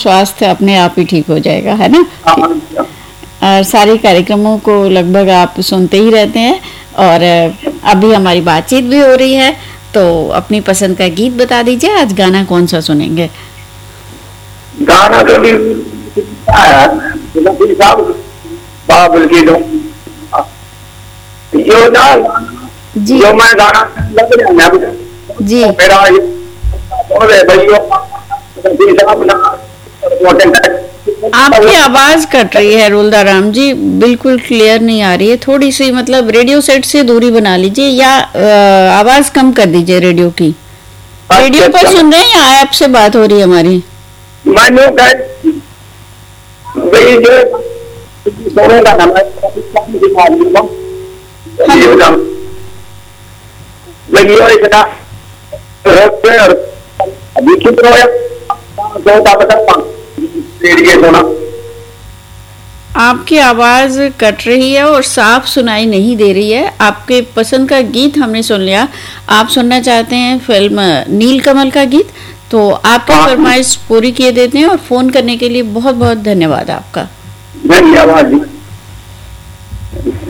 स्वास्थ्य अपने आप ही ठीक हो जाएगा, है ना। हाँ, और सारे कार्यक्रमों को लगभग आप सुनते ही रहते हैं, और अभी हमारी बातचीत भी हो रही है, तो अपनी पसंद का गीत बता दीजिए। आज गाना कौन सा सुनेंगे? गाना तो भी बाबुल की दो जो ना जी जो मैं गाना लग रहा जी। मेरा आपकी आवाज कट रही है रुलदा राम जी, बिल्कुल क्लियर नहीं आ रही है। थोड़ी सी मतलब रेडियो सेट से दूरी बना लीजिए, या आवाज कम कर दीजिए रेडियो की। रेडियो पर सुन रहे हैं या ऐप से बात हो रही है हमारी? मैंने दोनों का नाम आपकी आवाज कट रही है और साफ सुनाई नहीं दे रही है। आपके पसंद का गीत हमने सुन लिया। आप सुनना चाहते हैं फिल्म नीलकमल का गीत, तो आपकी फरमाइश पूरी किए देते हैं। और फोन करने के लिए बहुत बहुत धन्यवाद आपका। धन्यवाद।